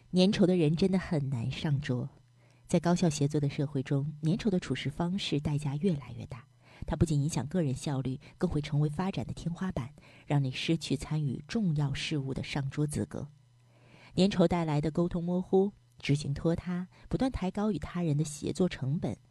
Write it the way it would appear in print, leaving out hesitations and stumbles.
粘稠的人真的很难上桌。在高效协作的社会中，粘稠的处事方式代价越来越大。它不仅影响个人效率，更会成为发展的天花板，让你失去参与重要事务的上桌资格。粘稠带来的沟通模糊、执行拖沓，不断抬高与他人的协作成本，